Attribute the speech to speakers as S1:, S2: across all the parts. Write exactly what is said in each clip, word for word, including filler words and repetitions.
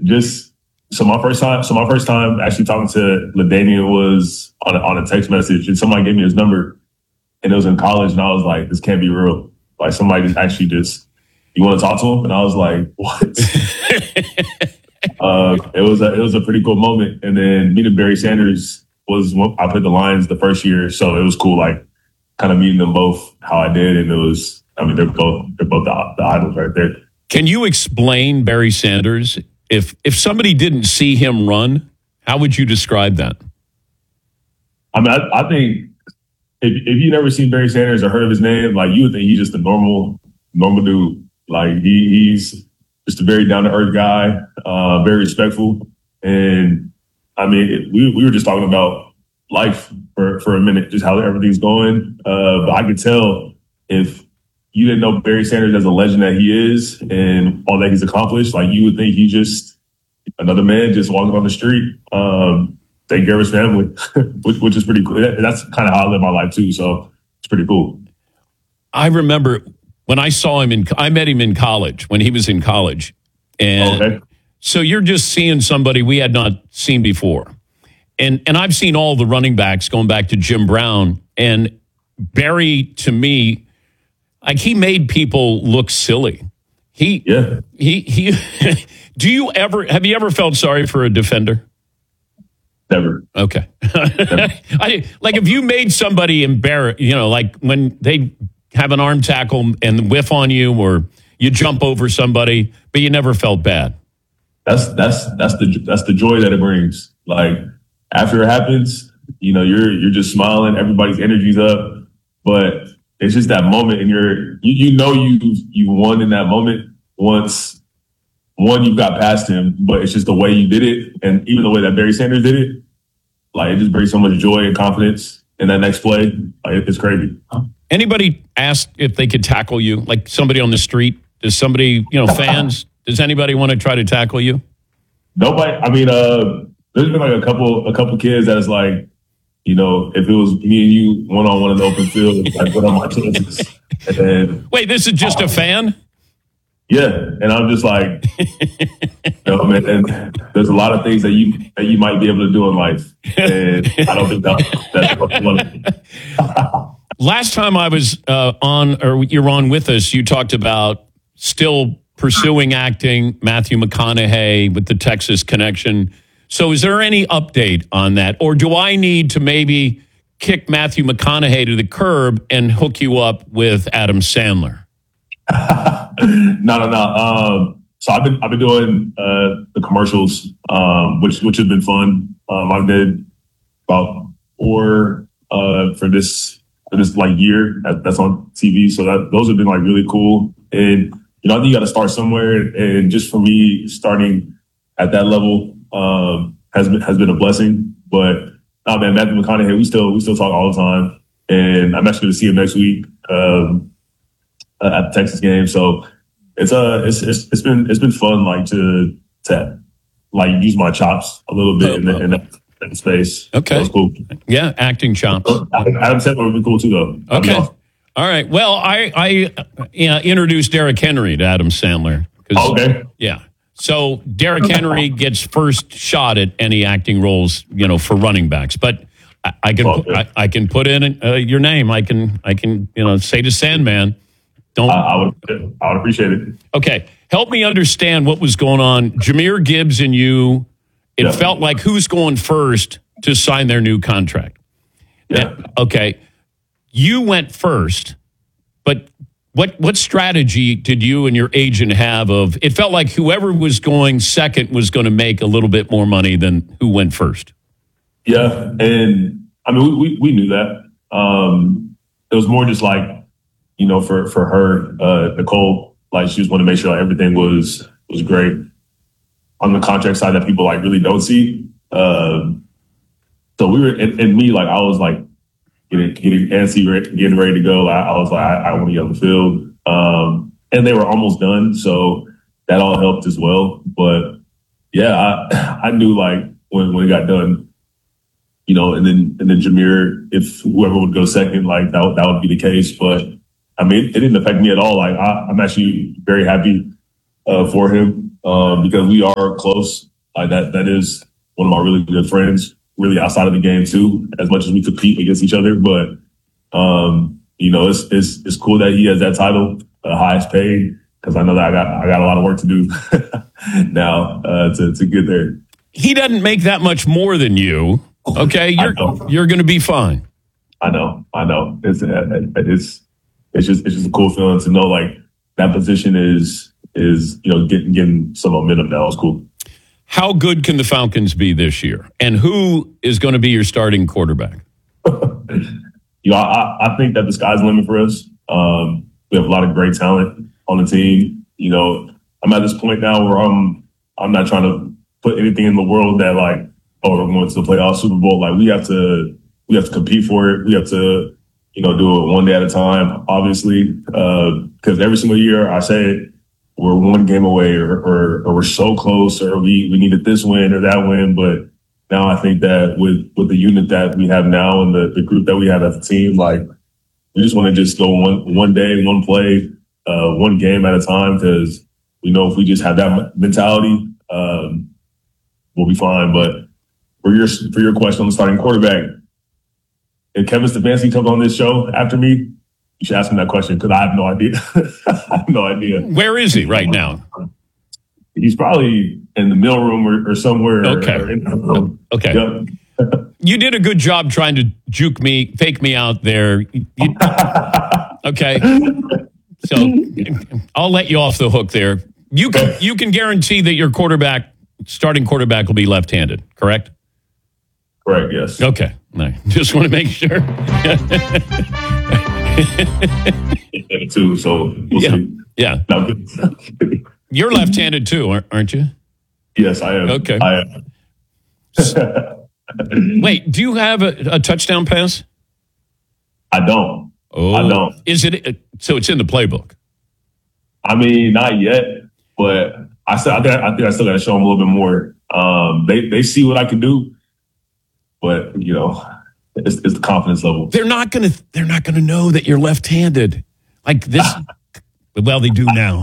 S1: just so my first time, so my first time actually talking to LaDainian was on a, on a text message, and somebody gave me his number, and it was in college, and I was like, this can't be real. Like somebody just actually just, you want to talk to him? And I was like, what? uh, it was a, it was a pretty cool moment. And then meeting Barry Sanders was when I played the Lions the first year, so it was cool. Like kind of meeting them both how I did, and it was, I mean, they're both they're both the, the idols right there.
S2: Can you explain Barry Sanders? If if somebody didn't see him run, how would you describe that?
S1: I mean, I, I think if if you never seen Barry Sanders or heard of his name, like you would think he's just a normal normal dude. Like he he's just a very down to earth guy, uh, very respectful, and I mean, it, we we were just talking about life for for a minute, just how everything's going. Uh, but I could tell if you didn't know Barry Sanders as a legend that he is and all that he's accomplished, like you would think he's just another man just walking on the street, um, taking care of his family, which, which is pretty cool. That's kind of how I live my life too. So it's pretty cool.
S2: I remember when I saw him in, I met him in college when he was in college. And okay. So you're just seeing somebody we had not seen before. And, and I've seen all the running backs going back to Jim Brown, and Barry, to me, like he made people look silly. He,
S1: yeah.
S2: he, he, do you ever, have you ever felt sorry for a defender?
S1: Never.
S2: Okay. Never. I, like if you made somebody embarrassed, you know, like when they have an arm tackle and whiff on you, or you jump over somebody, but you never felt bad.
S1: That's, that's, that's the, that's the joy that it brings. Like after it happens, you know, you're, you're just smiling, everybody's energy's up, but it's just that moment, and you're, you, you know, you, you won in that moment once, one, you got past him, but it's just the way you did it. And even the way that Barry Sanders did it, like it just brings so much joy and confidence in that next play. Like it's crazy.
S2: Anybody ask if they could tackle you? Like somebody on the street? Does somebody, you know, fans, does anybody want to try to tackle you?
S1: Nobody. I mean, uh, there's been like a couple, a couple kids that's like, you know, if it was me and you one on one in the open field, like what are my chances? And then,
S2: wait, this is just a fan?
S1: Yeah, and I'm just like, you know, man, and there's a lot of things that you that you might be able to do in life, and I don't think that, that's what one of them.
S2: Last time I was uh, on, or you're on with us, you talked about still pursuing acting, Matthew McConaughey with the Texas connection. So is there any update on that? Or do I need to maybe kick Matthew McConaughey to the curb and hook you up with Adam Sandler?
S1: no, no, no. Um, so I've been I've been doing uh, the commercials, um, which which have been fun. Um, I did about four uh, for this for this like year that, that's on T V. So that those have been like really cool. And you know, I think you got to start somewhere. And just for me, starting at that level um, has been has been a blessing. But nah, man, Matthew McConaughey, we still we still talk all the time. And I'm actually going to see him next week. Um, Uh, at the Texas game, so it's uh it's, it's it's been it's been fun, like to to like use my chops a little bit oh, in, the, in, that, in that space.
S2: Okay,
S1: so cool.
S2: Yeah, acting chops.
S1: Adam Sandler would be cool too, though.
S2: Okay, awesome. All right. Well, I I uh, introduced Derrick Henry to Adam Sandler.
S1: Oh, okay.
S2: Yeah. So Derrick Henry gets first shot at any acting roles, you know, for running backs, but. I, I can oh, I, I can put in uh, your name. I can I can you know say to Sandman. Don't.
S1: I, I would. I would appreciate it.
S2: Okay, help me understand what was going on. Jahmyr Gibbs and you. It yeah. felt like who's going first to sign their new contract.
S1: Yeah.
S2: And, okay, you went first, but what what strategy did you and your agent have? Of it felt like whoever was going second was going to make a little bit more money than who went first.
S1: Yeah, and I mean we we, we knew that. Um, it was more just like. You know, for, for her, uh, Nicole, like she just wanted to make sure like, everything was was great on the contract side that people like really don't see. Um, so we were, and, and me, like I was like getting getting antsy, getting ready to go. Like, I was like, I, I want to get on the field, um, and they were almost done, so that all helped as well. But yeah, I I knew like when when it got done, you know, and then and then Jahmyr, if whoever would go second, like that that would be the case, but. I mean, it didn't affect me at all. Like I, I'm actually very happy uh, for him. um, because we are close. Like that, that is one of my really good friends, really outside of the game too, as much as we compete against each other. But, um, you know, it's, it's, it's cool that he has that title, the highest paid, because I know that I got, I got a lot of work to do now, uh, to, to get there.
S2: He doesn't make that much more than you. Okay. You're, you're going to be fine.
S1: I know. I know. It's, it's, it's just, it's just a cool feeling to know like that position is, is, you know, getting, getting some momentum now. It's cool.
S2: How good can the Falcons be this year? And who is going to be your starting quarterback?
S1: You know, I, I think that the sky's the limit for us. Um, we have a lot of great talent on the team. You know, I'm at this point now where I'm, I'm not trying to put anything in the world that like, oh, we're going to the playoff Super Bowl. Like we have to, we have to compete for it. We have to, you know, do it one day at a time, obviously. Uh, cause every single year I say it, we're one game away or, or, or we're so close or we, we needed this win or that win. But now I think that with, with the unit that we have now and the, the group that we have as a team, like we just want to just go one, one day, one play, uh, one game at a time. Cause we know if we just have that mentality, um, we'll be fine. But for your, for your question on the starting quarterback, if Kevin Stefanski comes on this show after me, you should ask him that question because I have no idea. I have no idea.
S2: Where is he right now?
S1: He's probably in the mailroom or, or somewhere.
S2: Okay.
S1: Or in the room.
S2: Okay.
S1: Yep.
S2: You did a good job trying to juke me, fake me out there. You, okay. So I'll let you off the hook there. You can you can guarantee that your quarterback, starting quarterback, will be left-handed, correct?
S1: Correct. Yes.
S2: Okay. No, just want to make sure.
S1: too, so we'll
S2: yeah.
S1: see.
S2: Yeah. No. You're left-handed too, aren't you?
S1: Yes, I am.
S2: Okay.
S1: I am.
S2: Wait, do you have a, a touchdown pass?
S1: I don't.
S2: Oh,
S1: I don't.
S2: Is it so? It's in the playbook.
S1: I mean, not yet, but I still, I think I, think I still got to show them a little bit more. Um, they they see what I can do, but you know. It's, it's the confidence level.
S2: They're not gonna. They're not gonna know that you're left-handed, like this. Well, they do now.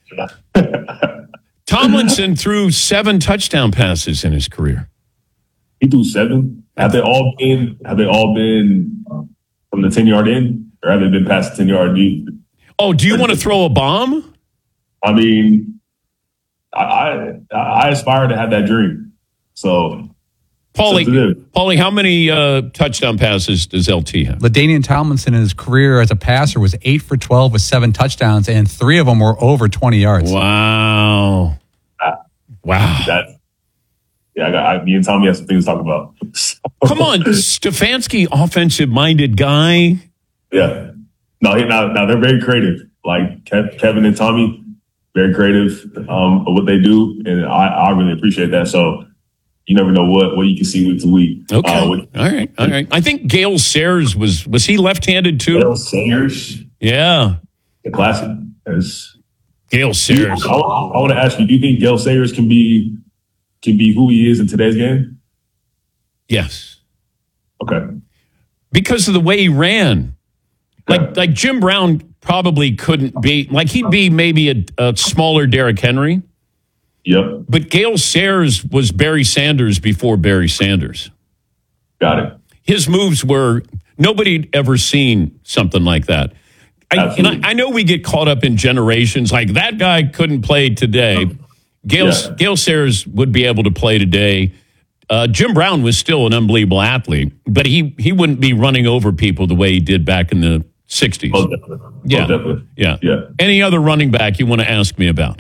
S2: Tomlinson threw seven touchdown passes in his career.
S1: He threw seven. Have they all been? Have they all been from the ten yard in, or have they been past the ten yard deep?
S2: Oh, do you want to throw a bomb?
S1: I mean, I I, I aspire to have that dream. So.
S2: Paulie, Paulie, how many uh, touchdown passes does L T have?
S3: LaDainian Tomlinson in his career as a passer was eight for twelve with seven touchdowns, and three of them were over twenty yards.
S2: Wow.
S1: Ah,
S2: wow.
S1: That, yeah, I got, I, me and Tommy have some things to talk about.
S2: Come on, Stefanski, offensive-minded guy.
S1: Yeah. No, now, now they're very creative. Like Kev, Kevin and Tommy, very creative um, of what they do, and I, I really appreciate that. So, you never know what, what you can see week to week.
S2: Okay.
S1: Uh, with,
S2: all right. All right. I think Gale Sayers was, was he left-handed too?
S1: Gale Sayers.
S2: Yeah.
S1: The classic. As,
S2: Gale Sayers.
S1: I, I want to ask you, do you think Gale Sayers can be, can be who he is in today's game?
S2: Yes.
S1: Okay.
S2: Because of the way he ran. Like, yeah. like Jim Brown probably couldn't be, like he'd be maybe a, a smaller Derrick Henry.
S1: Yep.
S2: But Gale Sayers was Barry Sanders before Barry Sanders.
S1: Got it.
S2: His moves were, nobody'd ever seen something like that. I, and I, I know we get caught up in generations, like that guy couldn't play today. Gale, yeah. Gale Sayers would be able to play today. Uh, Jim Brown was still an unbelievable athlete, but he, he wouldn't be running over people the way he did back in the sixties.
S1: Oh, definitely.
S2: Yeah.
S1: Oh, definitely.
S2: yeah.
S1: Yeah.
S2: Any other running back you want to ask me about?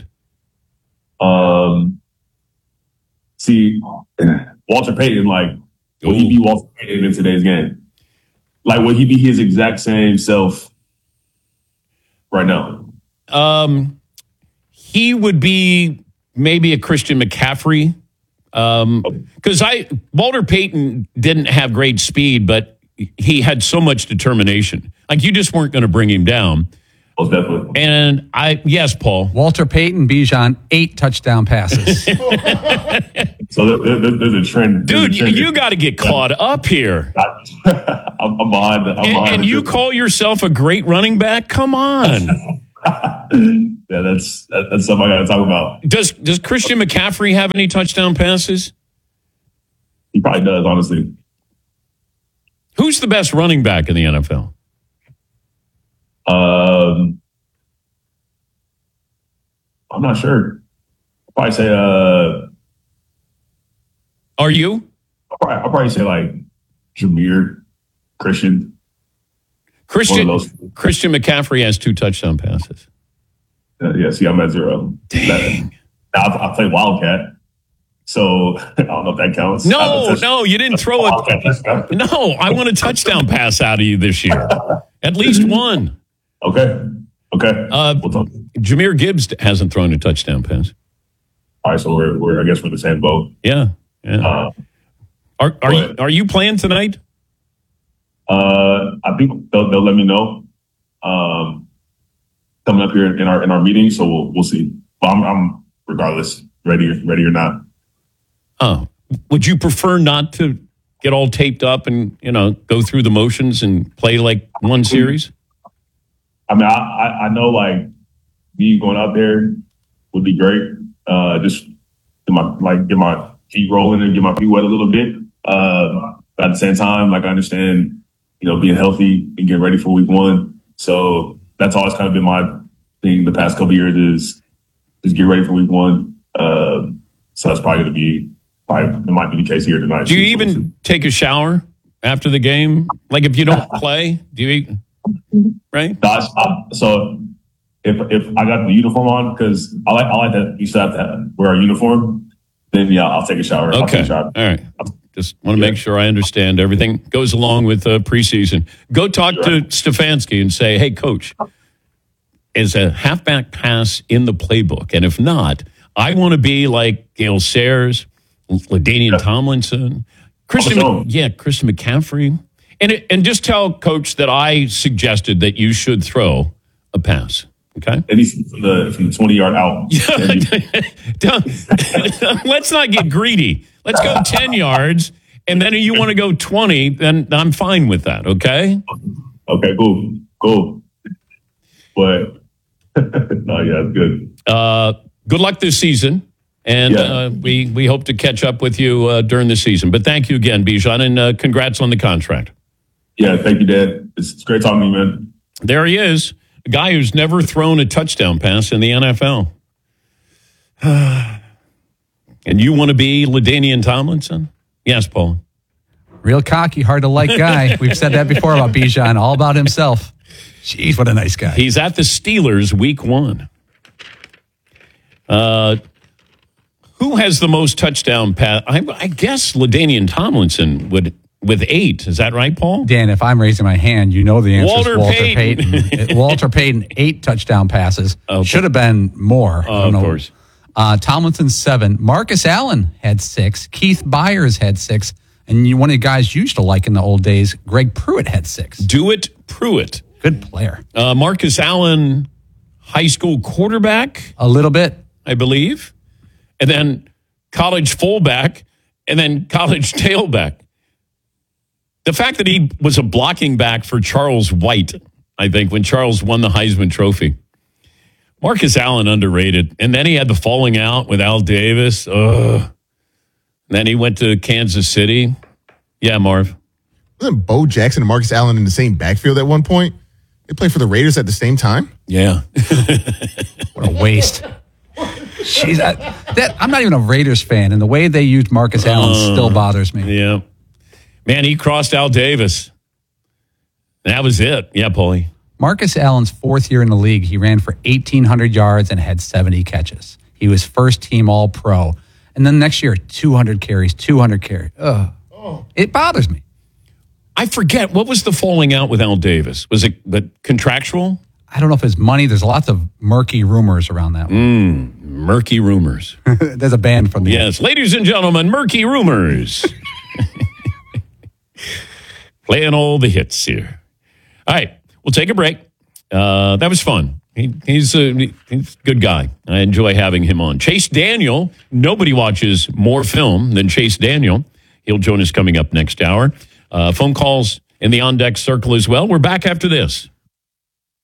S1: Um, see, Walter Payton, like, would Ooh. he be Walter Payton in today's game? Like, would he be his exact same self right now?
S2: Um, he would be maybe a Christian McCaffrey. Um, because I Walter Payton didn't have great speed, but he had so much determination. Like, you just weren't going to bring him down.
S1: Most definitely.
S2: And I, yes, Paul.
S3: Walter Payton, Bijan, eight touchdown passes.
S1: So there, there, there's a trend.
S2: Dude,
S1: a trend.
S2: you, you got to get caught up here.
S1: I'm, I'm behind. I'm
S2: and
S1: behind
S2: and you call yourself a great running back? Come on.
S1: yeah, yeah, that's that, that's something I got to talk about.
S2: Does Does Christian McCaffrey have any touchdown passes?
S1: He probably does, honestly.
S2: Who's the best running back in the N F L?
S1: Um, I'm not sure. I'll probably say. Uh,
S2: Are you?
S1: I'll probably, I'll probably say like Jameer, Christian.
S2: Christian Christian McCaffrey has two touchdown passes.
S1: Uh, yeah, see, I'm at zero.
S2: Dang.
S1: Now I, I play Wildcat, so I don't know if that counts.
S2: No, no, you didn't throw it. No, I want a touchdown pass out of you this year. At least one.
S1: Okay. Okay.
S2: Uh,
S1: we'll talk.
S2: Jameer Gibbs hasn't thrown a touchdown pass.
S1: All right, so we're, we're I guess we're in the same boat.
S2: Yeah. yeah.
S1: Uh,
S2: are are
S1: but,
S2: you are you playing tonight?
S1: Uh, I think they'll, they'll let me know. Um, coming up here in our in our meeting, so we'll we'll see. But I'm, I'm regardless ready ready or not.
S2: Oh, would you prefer not to get all taped up and you know go through the motions and play like one series?
S1: I mean, I I, I know like me going out there would be great. Uh, just get my like get my feet rolling and get my feet wet a little bit. Uh, but at the same time, like I understand, you know, being healthy and getting ready for week one. So that's always kind of been my thing the past couple of years is just get ready for week one. Uh, so that's probably going to be, probably, it might be the case here tonight.
S2: Do you even take a shower after the game? Like if you don't play, do you eat? Right?
S1: Gosh, I, so if if I got the uniform on, because I like I like that you still have to have, wear a uniform, then yeah, I'll take a shower.
S2: Okay.
S1: I'll take a shower.
S2: All right. Just want to yeah. make sure I understand everything goes along with uh, preseason. Go talk to Stefanski and say, hey, coach, is a halfback pass in the playbook? And if not, I want to be like Gale Sayers, LaDainian yeah. Tomlinson, Christian,
S1: oh,
S2: yeah, Christian McCaffrey. And, it, and just tell coach that I suggested that you should throw a pass. Okay.
S1: At least from the, from the twenty-yard out.
S2: Let's not get greedy. Let's go ten yards, and then if you want to go twenty, then I'm fine with that, okay?
S1: Okay, cool. Cool. But, no, yeah, it's good.
S2: Uh, good luck this season, and
S1: yeah.
S2: uh, we, we hope to catch up with you uh, during the season. But thank you again, Bijan, and uh, congrats on the contract.
S1: Yeah, thank you, Dad. It's, it's great talking to you, man.
S2: There he is, a guy who's never thrown a touchdown pass in the N F L. And you want to be LaDainian Tomlinson? Yes, Paul.
S3: Real cocky, hard to like guy. We've said that before about Bijan, all about himself. Jeez, what a nice guy.
S2: He's at the Steelers week one. Uh, who has the most touchdown pass? I, I guess LaDainian Tomlinson would with eight. Is that right, Paul?
S3: Dan, if I'm raising my hand, you know the answer
S2: Walter
S3: is Walter
S2: Payton.
S3: Payton. Walter Payton, eight touchdown passes.
S2: Okay.
S3: Should have been more.
S2: Uh, of know. course.
S3: Uh, Tomlinson, seven. Marcus Allen had six. Keith Byers had six. And you, one of the guys you used to like in the old days, Greg Pruitt had six.
S2: Dewitt Pruitt.
S3: Good player.
S2: Uh, Marcus Allen, high school quarterback.
S3: A little bit.
S2: I believe. And then college fullback. And then college tailback. The fact that he was a blocking back for Charles White, I think, when Charles won the Heisman Trophy. Marcus Allen underrated. And then he had the falling out with Al Davis. Ugh. Then he went to Kansas City. Yeah, Marv.
S4: Wasn't Bo Jackson and Marcus Allen in the same backfield at one point? They played for the Raiders at the same time?
S2: Yeah.
S3: What a waste. Jeez, I, that, I'm not even a Raiders fan, and the way they used Marcus Allen uh, still bothers me.
S2: Yeah. Man, he crossed Al Davis. That was it. Yeah, Paulie.
S3: Marcus Allen's fourth year in the league, he ran for eighteen hundred yards and had seventy catches. He was first team All-Pro. And then next year, two hundred carries, two hundred carries. Ugh. Oh. It bothers me.
S2: I forget. What was the falling out with Al Davis? Was it the contractual?
S3: I don't know if it's money. There's lots of murky rumors around that one.
S2: Mm, murky rumors.
S3: There's a band from the
S2: Yes, end. Ladies and gentlemen, murky rumors. Playing all the hits here. All right, we'll take a break. Uh, that was fun. He, he's, a, he's a good guy. I enjoy having him on. Chase Daniel. Nobody watches more film than Chase Daniel. He'll join us coming up next hour. Uh, phone calls in the On Deck Circle as well. We're back after this.